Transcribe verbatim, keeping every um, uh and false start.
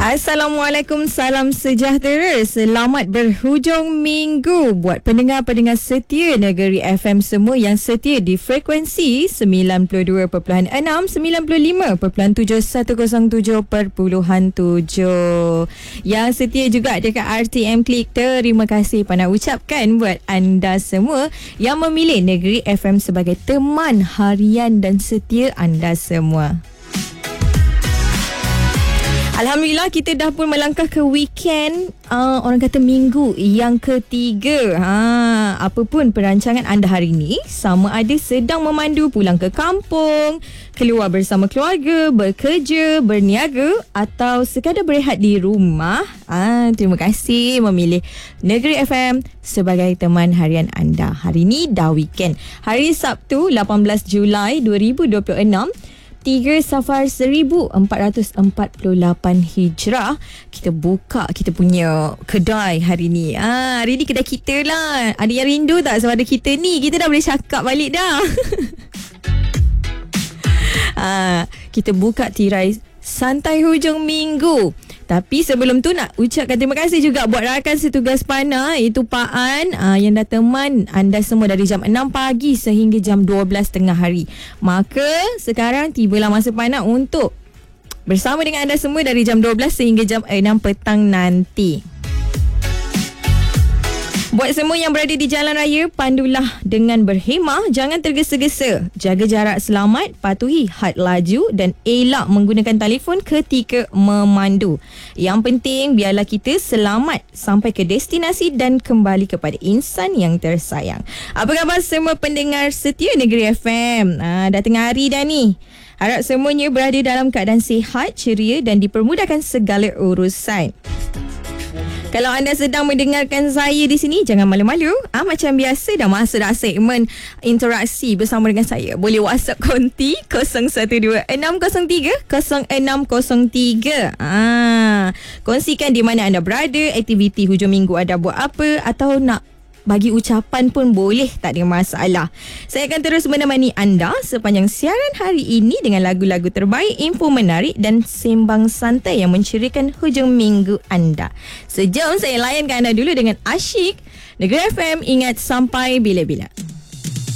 Assalamualaikum, salam sejahtera. Selamat berhujung minggu buat pendengar-pendengar setia Negeri F M semua yang setia di frekuensi sembilan puluh dua perpuluhan enam, sembilan puluh lima perpuluhan tujuh, seratus tujuh perpuluhan tujuh. Yang setia juga dekat R T M Klik. Terima kasih pandai ucapkan buat anda semua yang memilih Negeri F M sebagai teman harian dan setia anda semua. Alhamdulillah, kita dah pun melangkah ke weekend, uh, orang kata minggu yang ketiga. Ha, apa pun perancangan anda hari ini, sama ada sedang memandu pulang ke kampung, keluar bersama keluarga, bekerja, berniaga atau sekadar berehat di rumah, ha, terima kasih memilih Negeri F M sebagai teman harian anda. Hari ini dah weekend. Hari Sabtu lapan belas Julai dua ribu dua puluh enam, tiga Safar seribu empat ratus empat puluh lapan Hijrah. Kita buka kita punya kedai hari ni. Ah, hari ni kedai kita lah. Ada yang rindu tak sama ada kita ni? Kita dah boleh cakap balik dah. ah, kita buka tirai santai hujung minggu. Tapi sebelum tu nak ucapkan terima kasih juga buat rakan setugas Pana, iaitu Pak An, uh, yang dah teman anda semua dari jam enam pagi sehingga jam dua belas tengah hari. Maka sekarang tibalah masa Pana untuk bersama dengan anda semua dari jam dua belas sehingga jam enam petang nanti. Buat semua yang berada di jalan raya, pandulah dengan berhemah, jangan tergesa-gesa. Jaga jarak selamat, patuhi had laju dan elak menggunakan telefon ketika memandu. Yang penting, biarlah kita selamat sampai ke destinasi dan kembali kepada insan yang tersayang. Apa khabar semua pendengar setia Negeri F M? Ah, dah tengah hari dah ni. Harap semuanya berada dalam keadaan sihat, ceria dan dipermudahkan segala urusan. Kalau anda sedang mendengarkan saya di sini, jangan malu-malu. Ah, macam biasa dah masuk dah segmen interaksi bersama dengan saya. Boleh WhatsApp konti kosong satu dua enam kosong tiga kosong enam kosong tiga. Ah, kongsikan di mana anda berada, aktiviti hujung minggu anda buat apa, atau nak bagi ucapan pun boleh, tak ada masalah. Saya akan terus menemani anda sepanjang siaran hari ini dengan lagu-lagu terbaik, info menarik dan sembang santai yang menceriakan hujung minggu anda. Sejam saya layankan anda dulu dengan Asyik. Negeri F M, ingat sampai bila-bila.